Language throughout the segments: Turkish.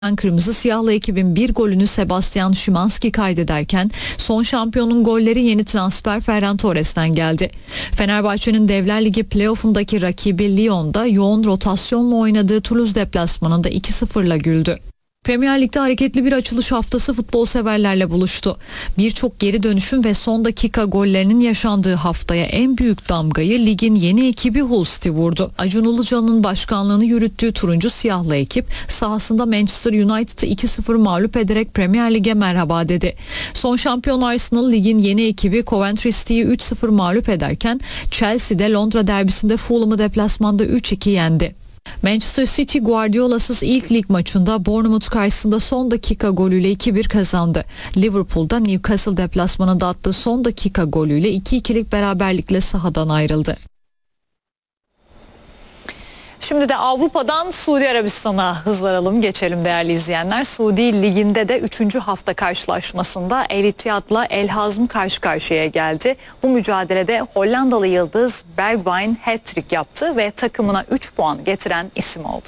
Kırmızı siyahlı ekibin bir golünü Sebastian Szymanski kaydederken son şampiyonun golleri yeni transfer Ferran Torres'ten geldi. Fenerbahçe'nin Devler Ligi playoff'undaki rakibi Lyon'da yoğun rotasyonla oynadığı Toulouse deplasmanında 2-0'la güldü. Premier Lig'de hareketli bir açılış haftası futbol severlerle buluştu. Birçok geri dönüşüm ve son dakika gollerinin yaşandığı haftaya en büyük damgayı ligin yeni ekibi Hull City vurdu. Acun Ilıcalı'nın başkanlığını yürüttüğü turuncu siyahlı ekip sahasında Manchester United'ı 2-0 mağlup ederek Premier Lig'e merhaba dedi. Son şampiyon Arsenal ligin yeni ekibi Coventry City'yi 3-0 mağlup ederken Chelsea'de Londra derbisinde Fulham'ı deplasmanda 3-2 yendi. Manchester City Guardiola'sız ilk lig maçında Bournemouth karşısında son dakika golüyle 2-1 kazandı. Liverpool'da Newcastle deplasmanında attığı son dakika golüyle 2-2'lik beraberlikle sahadan ayrıldı. Şimdi de Avrupa'dan Suudi Arabistan'a hızlanalım, geçelim değerli izleyenler. Suudi Ligi'nde de 3. hafta karşılaşmasında El Ittihad'la El Hazm karşı karşıya geldi. Bu mücadelede Hollandalı yıldız Bergwijn hat-trick yaptı ve takımına 3 puan getiren isim oldu.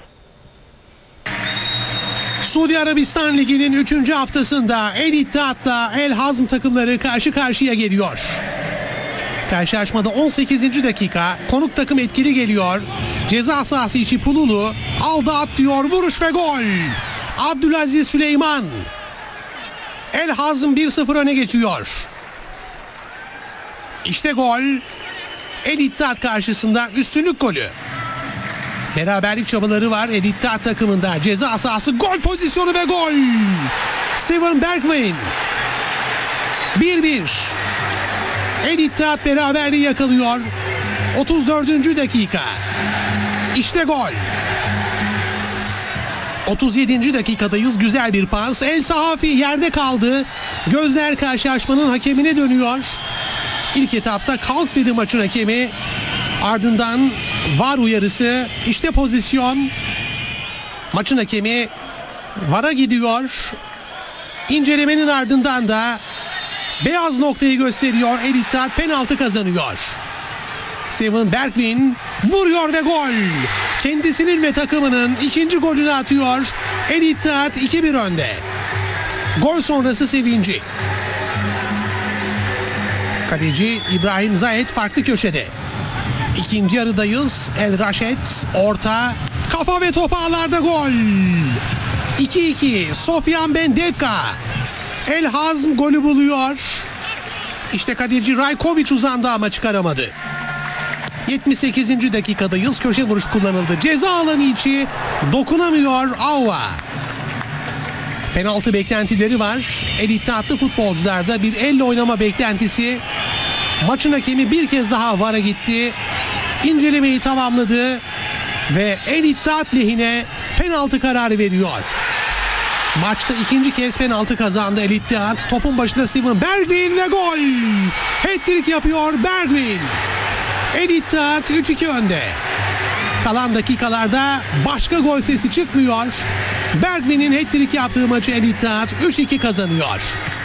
Suudi Arabistan Ligi'nin 3. haftasında El Ittihad'la El Hazm takımları karşı karşıya geliyor. Karşılaşmada 18. dakika konuk takım etkili geliyor. Ceza sahası içi Pululu aldı at diyor, vuruş ve gol. Abdülaziz Süleyman. El Hazm 1-0 öne geçiyor. İşte gol. El İttihad karşısında üstünlük golü. Beraberlik çabaları var El İttihad takımında. Ceza sahası, gol pozisyonu ve gol. Steven Bergwijn. 1-1. El İttihad beraberliği yakalıyor. 34. dakika. İşte gol. 37. dakikadayız. Güzel bir pas. El Sahafi yerde kaldı. Gözler karşılaşmanın hakemine dönüyor. İlk etapta kalk dedi maçın hakemi. Ardından VAR uyarısı. İşte pozisyon. Maçın hakemi VAR'a gidiyor. İncelemenin ardından da beyaz noktayı gösteriyor. El İttihad penaltı kazanıyor. Steven Bergwijn vuruyor ve gol. Kendisinin ve takımının ikinci golünü atıyor. El İttihad 2-1 önde. Gol sonrası sevinci. Kaleci İbrahim Zayed farklı köşede. İkinci yarıdayız. El Raşet orta, kafa ve top ağlarda gol. 2-2. Sofyan Ben Depka. El Hazm golü buluyor. İşte kaleci Rajkovic uzandı ama çıkaramadı. 78. dakikadayız. Köşe vuruş kullanıldı. Ceza alanı içi dokunamıyor Auva. Penaltı beklentileri var. El İttihadlı futbolcularda bir elle oynama beklentisi. Maçın hakemi bir kez daha VAR'a gitti. İncelemeyi tamamladı ve El İttihad lehine penaltı kararı veriyor. Maçta ikinci kez penaltı kazandı El İttihad. Topun başında Steven Bergwijn ve gol. Hat-trick yapıyor Bergwijn. El İttihad 3-2 önde. Kalan dakikalarda başka gol sesi çıkmıyor. Bergwijn'in hat-trick yaptığı maçı El İttihad 3-2 kazanıyor.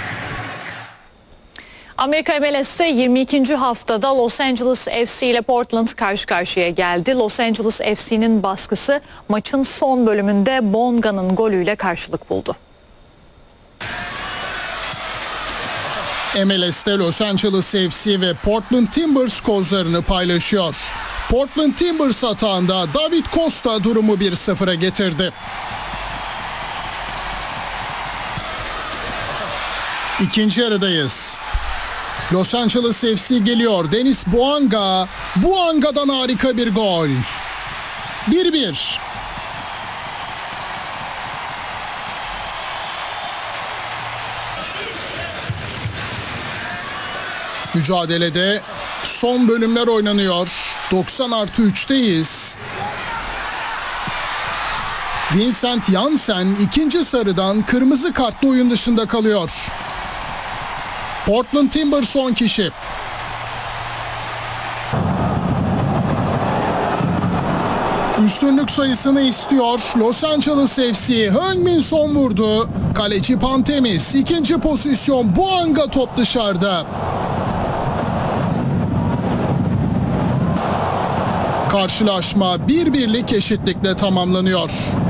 Amerika MLS'te 22. haftada Los Angeles FC ile Portland karşı karşıya geldi. Los Angeles FC'nin baskısı maçın son bölümünde Bonga'nın golüyle karşılık buldu. MLS'te Los Angeles FC ve Portland Timbers kozlarını paylaşıyor. Portland Timbers atağında David Costa durumu 1-0'a getirdi. İkinci yarıdayız. Los Angeles FC geliyor. Denis Bouanga. Bouanga'dan harika bir gol. 1-1. Mücadelede son bölümler oynanıyor. 90+3'teyiz. Vincent Janssen ikinci sarıdan kırmızı kartla oyun dışında kalıyor. Portland Timbers 10 kişi. Üstünlük sayısını istiyor Los Angeles FC. Heung-min Son vurdu. Kaleci Pantemis. İkinci pozisyon. Bouanga, top dışarıda. Karşılaşma 1-1'lik eşitlikle tamamlanıyor.